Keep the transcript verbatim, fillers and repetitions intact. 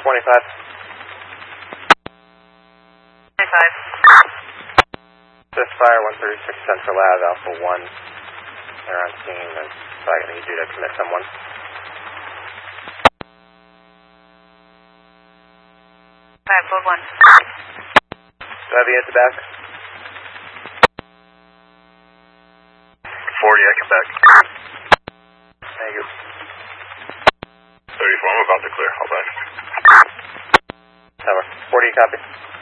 twenty-five. twenty-five. This fire, one thirty-six Central Ave, Alpha one. They're on scene. There's probably going to need you to commit someone. five four one. Do I have you at the back? forty, I come back. Thank you. thirty-four, I'm about to clear. Hold on. Tower. forty, copy.